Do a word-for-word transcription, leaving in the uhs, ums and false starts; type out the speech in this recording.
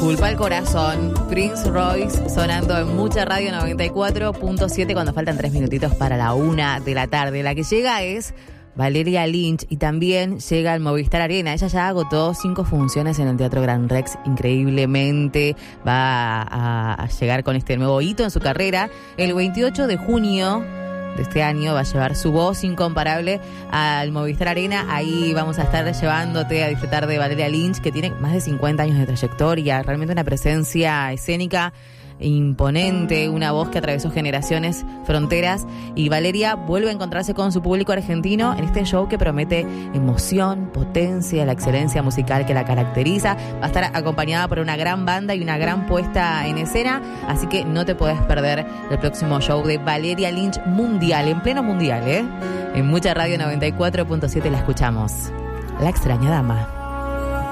Culpa al corazón. Prince Royce sonando en Mucha Radio noventa y cuatro punto siete cuando faltan tres minutitos para la una de la tarde. La que llega es Valeria Lynch y también llega al Movistar Arena. Ella ya agotó cinco funciones en el Teatro Gran Rex. Increíblemente va a, a llegar con este nuevo hito en su carrera. El veintiocho de junio de este año va a llevar su voz incomparable al Movistar Arena. Ahí vamos a estar llevándote a disfrutar de Valeria Lynch, que tiene más de cincuenta años de trayectoria, realmente una presencia escénica imponente, una voz que atravesó generaciones, fronteras, y Valeria vuelve a encontrarse con su público argentino en este show que promete emoción, potencia, la excelencia musical que la caracteriza. Va a estar acompañada por una gran banda y una gran puesta en escena, así que no te podés perder el próximo show de Valeria Lynch mundial, en pleno mundial, ¿eh? En Mucha Radio noventa y cuatro punto siete la escuchamos. La extraña dama.